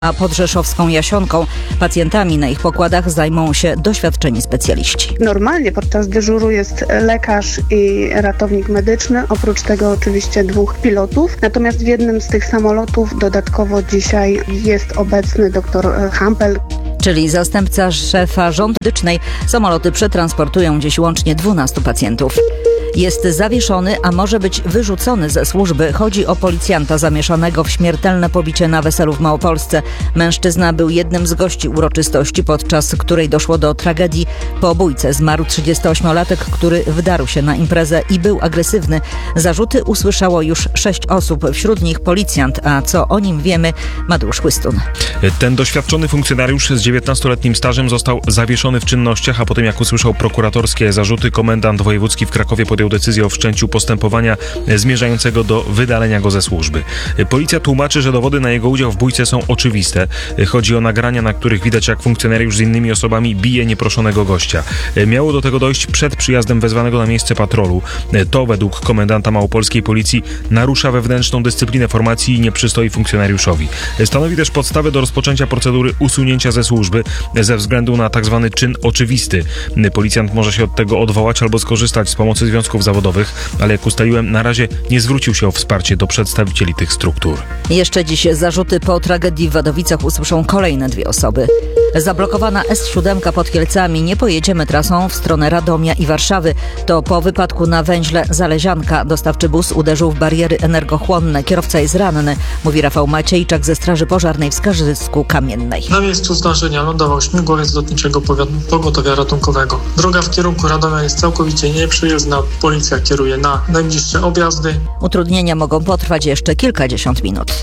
a podrzeszowską Jasionką. Pacjentami na ich pokładach zajmą się doświadczeni specjaliści. Normalnie podczas dyżuru jest lekarz i ratownik medyczny, oprócz tego oczywiście 2 pilotów. Natomiast w jednym z tych samolotów dodatkowo dzisiaj jest obecny dr Hampel, Czyli zastępca szefa rządu medycznej. Samoloty przetransportują dziś łącznie 12 pacjentów. Jest zawieszony, a może być wyrzucony ze służby. Chodzi o policjanta zamieszanego w śmiertelne pobicie na weselu w Małopolsce. Mężczyzna był jednym z gości uroczystości, podczas której doszło do tragedii. Po bójce zmarł 38-latek, który wdarł się na imprezę i był agresywny. Zarzuty usłyszało już 6 osób, wśród nich policjant. A co o nim wiemy? Mateusz Chłystun. Ten doświadczony funkcjonariusz z 19-letnim stażem został zawieszony w czynnościach, a potem jak usłyszał prokuratorskie zarzuty, komendant wojewódzki w Krakowie podjął decyzję o wszczęciu postępowania zmierzającego do wydalenia go ze służby. Policja tłumaczy, że dowody na jego udział w bójce są oczywiste. Chodzi o nagrania, na których widać, jak funkcjonariusz z innymi osobami bije nieproszonego gościa. Miało do tego dojść przed przyjazdem wezwanego na miejsce patrolu. To według komendanta małopolskiej policji narusza wewnętrzną dyscyplinę formacji i nie przystoi funkcjonariuszowi. Stanowi też podstawę do rozpoczęcia procedury usunięcia ze służby ze względu na tzw. czyn oczywisty. Policjant może się od tego odwołać albo skorzystać z pomocy związków zawodowych, ale jak ustaliłem, na razie nie zwrócił się o wsparcie do przedstawicieli tych struktur. Jeszcze dziś zarzuty po tragedii w Wadowicach usłyszą kolejne 2 osoby. Zablokowana S7 pod Kielcami. Nie pojedziemy trasą w stronę Radomia i Warszawy. To po wypadku na węźle Zalezianka. Dostawczy bus uderzył w bariery energochłonne. Kierowca jest ranny, mówi Rafał Maciejczak ze Straży Pożarnej w Skarżysku Kamiennej. Na miejscu zdarzenia lądował śmigłowiec Lotniczego Pogotowia Ratunkowego. Droga w kierunku Radomia jest całkowicie nieprzejezdna. Policja kieruje na najbliższe objazdy. Utrudnienia mogą potrwać jeszcze kilkadziesiąt minut.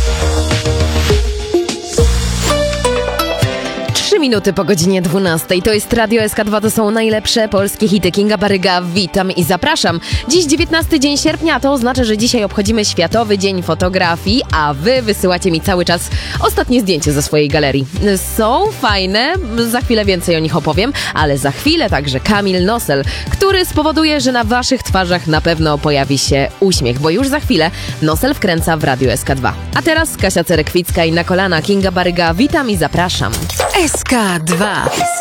3 minuty po godzinie 12. To jest Radio SK2, to są najlepsze polskie hity. Kinga Baryga, witam i zapraszam. Dziś 19 dzień sierpnia, a to oznacza, że dzisiaj obchodzimy Światowy Dzień Fotografii, a wy wysyłacie mi cały czas ostatnie zdjęcie ze swojej galerii. Są fajne, za chwilę więcej o nich opowiem, ale za chwilę także Kamil Nosel, który spowoduje, że na waszych twarzach na pewno pojawi się uśmiech, bo już za chwilę Nosel wkręca w Radio SK2. A teraz Kasia Cerekwicka i Na kolana Kinga Baryga, witam i zapraszam. SK2